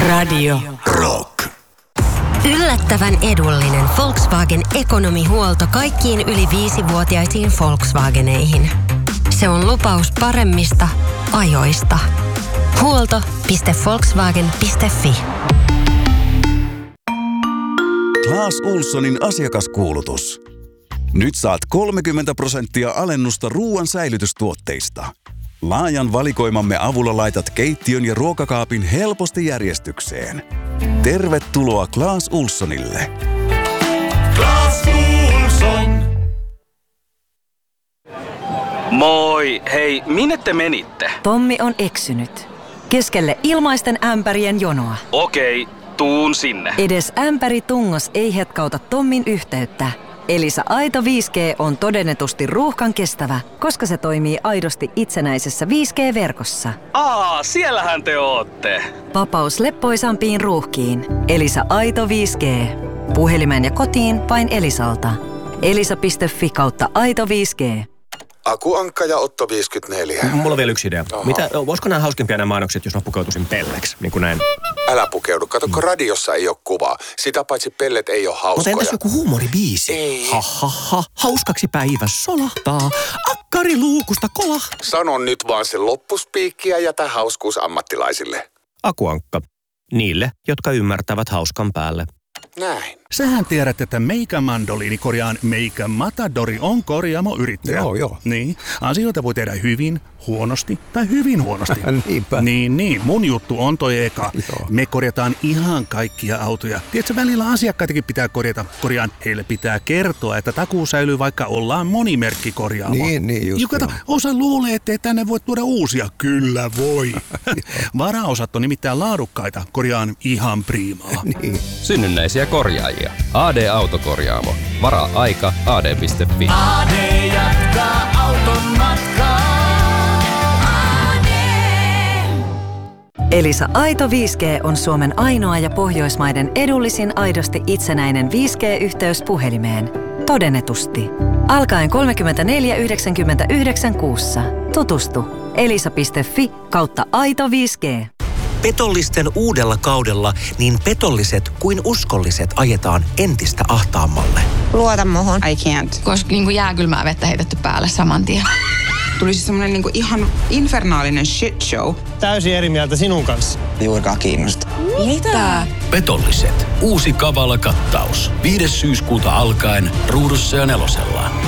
Radio Rock. Yllättävän edullinen Volkswagen Ekonomihuolto kaikkiin yli 5-vuotiaisiin Volkswageneihin. Se on lupaus paremmista ajoista. Huolto.volkswagen.fi. Clas Ohlsonin asiakaskuulutus. Nyt saat 30% alennusta ruoan säilytystuotteista. Laajan valikoimamme avulla laitat keittiön ja ruokakaapin helposti järjestykseen. Tervetuloa Clas Ohlsonille. Clas Ohlson. Moi, hei, minne te menitte? Tommi on eksynyt. Keskelle ilmaisten ämpärien jonoa. Okei, tuun sinne. Edes ämpäritungos ei hetkauta Tommin yhteyttä. Elisa Aito 5G on todennetusti ruuhkan kestävä, koska se toimii aidosti itsenäisessä 5G-verkossa. Siellähän te ootte. Vapaus leppoisampiin ruuhkiin. Elisa Aito 5G. Puhelimeen ja kotiin vain Elisalta. elisa.fi/Aito 5G. Aku Ankka ja Otto 54. Mulla on vielä yksi idea. Voisiko nämä hauskimpia nämä mainokset, jos mä pukeutuisin pelleksi, niin kuin näin? Älä pukeudu. Kato, kun radiossa ei ole kuvaa. Sitä paitsi pellet ei ole hauskoja. Mutta entäs joku huumoribiisi? Ei. Hauskaksi päivä solahtaa. Akkari luukusta kolah. Sano nyt vaan se loppuspiikki ja jätä hauskuus ammattilaisille. Aku Ankka. Niille, jotka ymmärtävät hauskan päälle. Näin. Sähän tiedät, että Meikä Mandoliini Meikä Matadori on korjaamoyrittäjä. Joo. Niin, asioita voi tehdä hyvin, huonosti tai hyvin huonosti. Niinpä. Niin. Mun juttu on toi eka. Joo. Me korjataan ihan kaikkia autoja. Tiedätkö, välillä asiakkaitakin pitää korjata. Heille pitää kertoa, että takuu säilyy, vaikka ollaan monimerkkikorjaamo. Niin just. Kato, osa luulee, ettei tänne voi tuoda uusia. Kyllä voi. Varaosat on nimittäin laadukkaita. Korjaan ihan priimaa. Niin. Synnynnäisiä korjaajia. AD-autokorjaamo. Varaa aika ad.fi. AD jatkaa auton matkaa. Elisa Aito 5G on Suomen ainoa ja Pohjoismaiden edullisin aidosti itsenäinen 5G-yhteys puhelimeen. Todennetusti. Alkaen 34,99 kuussa. Tutustu. elisa.fi/Aito 5G. Petollisten uudella kaudella niin petolliset kuin uskolliset ajetaan entistä ahtaammalle. Luota muhun. I can't. Koska jääkylmää vettä heitetty päälle saman tien. Tuli siis semmonen ihan infernaalinen shit show. Täysin eri mieltä sinun kanssa. Juurikaan kiinnosta. Mitä? Petolliset. Uusi kavala kattaus. 5. syyskuuta alkaen Ruudussa ja Nelosella.